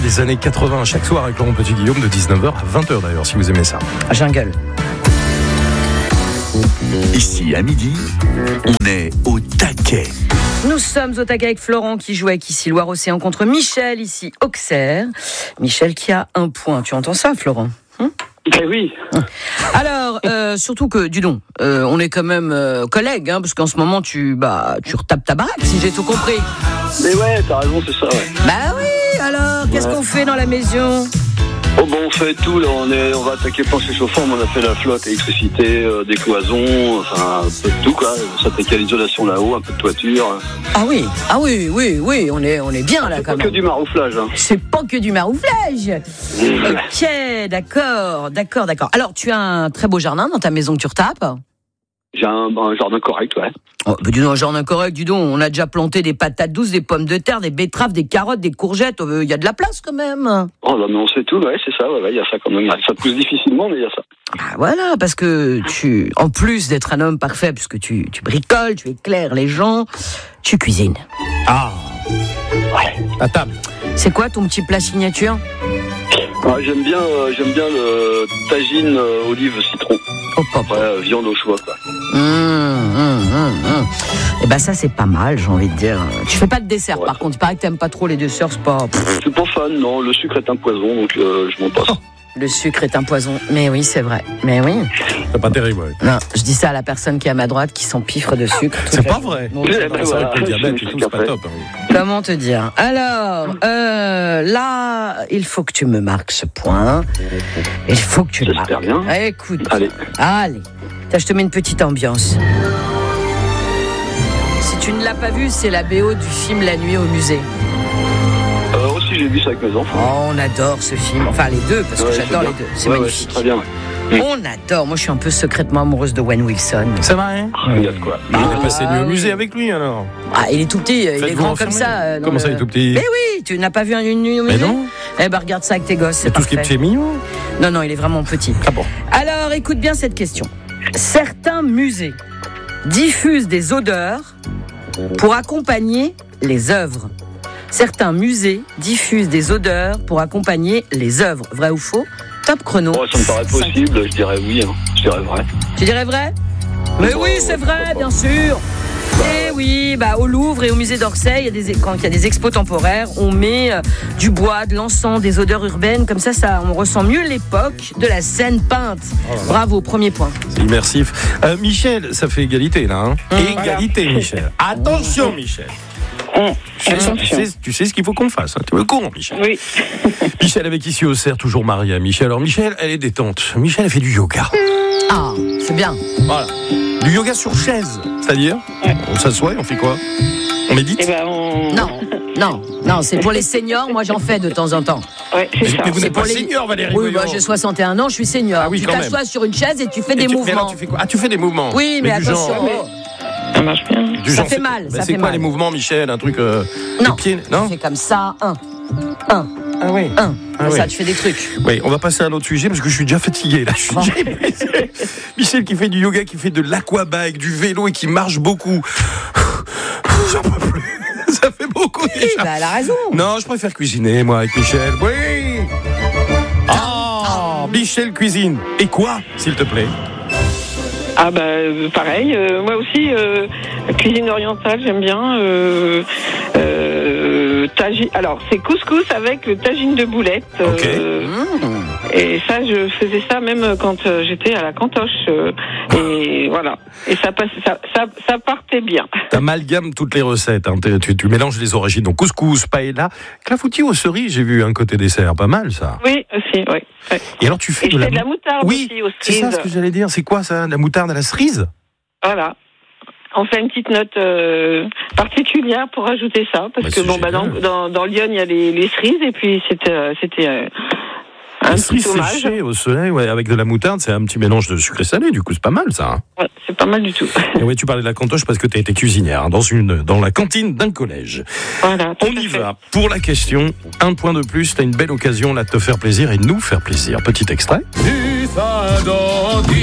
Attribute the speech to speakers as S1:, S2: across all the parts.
S1: des années 80 chaque soir avec Laurent Petit-Guillaume de 19h à 20h d'ailleurs, si vous aimez ça.
S2: Jungle.
S3: Ici, à midi, on est au taquet.
S2: Nous sommes au taquet avec Florent qui joue avec ici Loire-Océan contre Michel, ici Auxerre. Michel qui a 1 point. Tu entends ça, Florent ?
S4: Oui.
S2: Alors, surtout que, dis donc, on est quand même collègues, parce qu'en ce moment, tu retapes ta baraque, si j'ai tout compris.
S4: Mais ouais, t'as raison, c'est ça, ouais.
S2: Bah oui, alors, qu'est-ce qu'on fait dans la maison ?
S4: Oh bon, on fait tout, là, on va attaquer plancher chauffant, on a fait la flotte, électricité, des cloisons, enfin, un peu de tout, quoi. On s'attaque à l'isolation là-haut, un peu de toiture.
S2: Ah oui, on est bien là, quand même.
S4: C'est pas que du marouflage, hein.
S2: C'est pas que du marouflage. Ok, d'accord. Alors, tu as un très beau jardin dans ta maison que tu retapes ?
S4: J'ai un jardin correct, ouais.
S2: Oh, bah dis donc, un jardin correct, dis donc. On a déjà planté des patates douces, des pommes de terre, des betteraves, des carottes, des courgettes. Il y a de la place quand même.
S4: Oh là, mais on sait tout, ouais, c'est ça, ouais, il y a ça quand même. Ça pousse difficilement, mais il y a ça.
S2: Ah voilà, parce que en plus d'être un homme parfait, puisque tu bricoles, tu éclaires les gens, tu cuisines.
S1: Ah ouais, à table.
S2: C'est quoi ton petit plat signature ?
S4: J'aime bien le tagine olive citron. Après, viande au choix, quoi.
S2: Et ben ça c'est pas mal, j'ai envie de dire. Tu fais pas de dessert, par contre. Il paraît que t'aimes pas trop les desserts, c'est pas.
S4: Je suis pas fan, non. Le sucre est un poison, donc je m'en passe.
S2: Le sucre est un poison. Mais oui, c'est vrai. Mais oui.
S1: C'est pas terrible, ouais.
S2: Non, je dis ça à la personne qui est à ma droite qui s'empiffre de sucre.
S1: C'est pas vrai.
S2: Donc,
S1: c'est vrai que le diabète et tout, c'est pas top.
S2: Comment te dire ? Alors, là, il faut que tu me marques ce point. Il faut que tu le marques.
S4: J'espère bien.
S2: Écoute.
S4: Allez.
S2: Je te mets une petite ambiance. Si tu ne l'as pas vu, c'est la BO du film La Nuit au musée.
S4: Aussi, j'ai vu ça avec mes enfants.
S2: Oh, on adore ce film. Enfin, les deux, parce que j'adore les deux. C'est magnifique.
S4: Ouais, très bien, ouais.
S2: On adore. Moi, je suis un peu secrètement amoureuse de Owen Wilson.
S1: C'est vrai, hein ?
S4: Il y a de quoi.
S1: Il est passé nuit au musée avec lui, alors.
S2: Il est tout petit, il est grand comme ça.
S1: Comment ça, il est tout petit ?
S2: Mais oui, tu n'as pas vu une nuit au musée ?
S1: Mais non.
S2: Eh ben, regarde ça avec tes gosses, c'est
S1: tout ce qui est petit est mignon.
S2: Non, il est vraiment petit.
S1: Ah bon.
S2: Alors, écoute bien cette question. Certains musées diffusent des odeurs pour accompagner les œuvres. Certains musées diffusent des odeurs pour accompagner les œuvres. Vrai ou faux ? Top chrono.
S4: Ça me paraît possible, je dirais oui, hein. Je dirais vrai.
S2: Tu dirais vrai ? Mais oui, c'est vrai, bien sûr. Et oui, au Louvre et au musée d'Orsay, quand il y a des expos temporaires, on met du bois, de l'encens, des odeurs urbaines. Comme ça, on ressent mieux l'époque de la scène peinte. Bravo, premier point.
S1: C'est immersif. Michel, ça fait égalité, là. Égalité, voilà. Michel. Attention, Michel. Tu sais ce qu'il faut qu'on fasse. Hein. Tu es au courant, Michel.
S5: Oui.
S1: Michel avec ici Auxerre, toujours marié à Michel. Alors, Michel, elle est détente. Michel, elle fait du yoga.
S2: Ah, c'est bien.
S1: Voilà. Du yoga sur chaise. C'est-à-dire, on s'assoit et on fait quoi ? On médite ?
S2: Non, c'est pour les seniors. Moi, j'en fais de temps en temps.
S5: Ouais, c'est ça.
S1: Mais vous n'êtes pas senior, Valérie.
S2: Oui, j'ai 61 ans, je suis senior.
S1: Ah oui,
S2: tu
S1: quand
S2: t'assois
S1: même.
S2: sur une chaise et tu fais des mouvements.
S1: Mais alors, tu fais quoi ? Tu fais des mouvements.
S2: Oui, mais attention.
S5: Ça marche bien.
S2: Ça fait mal.
S1: C'est quoi les mouvements, Michel ? Un truc.
S2: Non.
S1: Les pieds, non ?
S2: Tu fais comme ça. Un.
S1: Ah oui.
S2: Ça, tu fais des trucs.
S1: Oui, on va passer à un autre sujet parce que je suis déjà fatigué là. Michel qui fait du yoga, qui fait de l'aquabike, du vélo et qui marche beaucoup. J'en peux plus. Ça fait beaucoup déjà.
S2: Elle a raison.
S1: Non, je préfère cuisiner moi avec Michel. Oui. Michel cuisine. Et quoi, s'il te plaît ?
S5: Pareil, moi aussi, cuisine orientale, j'aime bien. Alors, c'est couscous avec le tagine de boulettes.
S1: Ok.
S5: Et ça, je faisais ça même quand j'étais à la cantoche. Et voilà. Et ça partait bien.
S1: T'amalgames toutes les recettes. Hein. Tu mélanges les origines. Donc couscous, paella, clafoutis aux cerises. J'ai vu un côté dessert, pas mal ça.
S5: Oui, aussi, oui. Ouais.
S1: Et alors tu fais
S5: de la moutarde aussi aux cerises.
S1: C'est ça ce que j'allais dire. C'est quoi ça, la moutarde à la cerise ?
S5: Voilà. On fait une petite note particulière pour ajouter ça, parce que dans Lyon il y a les cerises et puis c'était un petit hommage.
S1: Séché au soleil, ouais, avec de la moutarde, c'est un petit mélange de sucré salé. Du coup, c'est pas mal ça. Hein.
S5: Ouais, c'est pas mal du tout.
S1: Et ouais, tu parlais de la cantoche parce que tu as été cuisinière hein, dans la cantine d'un collège.
S5: Voilà.
S1: On y va pour la question. Un point de plus. T'as une belle occasion là de te faire plaisir et de nous faire plaisir. Petit extrait.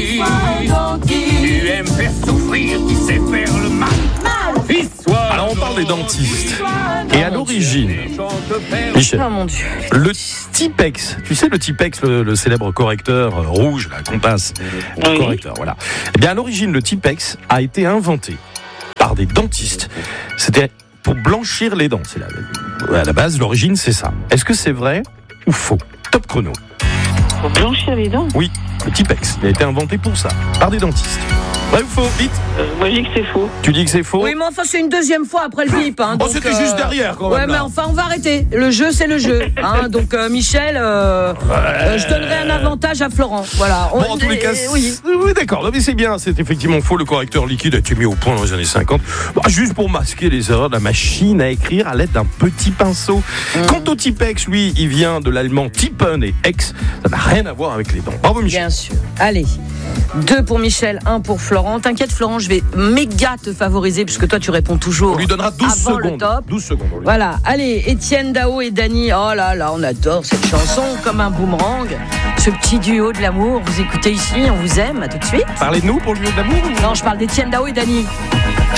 S6: Tu aimes faire souffrir, tu sais faire le mal.
S1: Alors on parle des dentistes. Et à l'origine, Michel,
S2: Oh mon Dieu.
S1: le Tipex, tu sais le Tipex, le célèbre correcteur rouge là, qu'on passe,
S5: Oui.
S1: correcteur, voilà. Eh bien à l'origine, le Tipex a été inventé par des dentistes. C'était pour blanchir les dents. À la base, l'origine, c'est ça. Est-ce que c'est vrai ou faux? Top chrono.
S5: Pour blanchir les dents.
S1: Oui, le Tipex, il a été inventé pour ça, par des dentistes. Vrai ou faux? Vite.
S5: Moi, je dis que c'est faux.
S1: Tu dis que c'est faux?
S2: Oui, mais enfin, c'est une deuxième fois après le bip. Hein,
S1: Oh,
S2: donc,
S1: c'était juste derrière, quand même,
S2: Ouais,
S1: là.
S2: mais enfin, on va arrêter. Le jeu, c'est le jeu. Hein, donc, Michel, je donnerai un avantage à Florent. Voilà.
S1: Bon, en tous les cas,
S2: oui.
S1: oui, d'accord. Non, mais c'est bien, c'est effectivement faux. Le correcteur liquide a été mis au point dans les années 50. Bah, juste pour masquer les erreurs de la machine à écrire à l'aide d'un petit pinceau. Quant au Tipex, lui, il vient de l'allemand Tippen et Ex. Ça n'a rien à voir avec les dents. Bravo, Michel.
S2: Bien sûr. Allez. 2 pour Michel, 1 pour Florent. T'inquiète, Florent, je vais méga te favoriser puisque toi, tu réponds toujours.
S1: On lui donnera 12
S2: avant le
S1: secondes.
S2: top.
S1: 12 secondes. on lui
S2: Voilà, allez, Étienne Dao et Dany. Oh là là, on adore cette chanson comme un boomerang. Ce petit duo de l'amour, vous écoutez ici, on vous aime, à tout de suite.
S1: Parlez de nous pour le lieu de l'amour ou...
S2: Non, je parle d'Étienne Dao et Dany.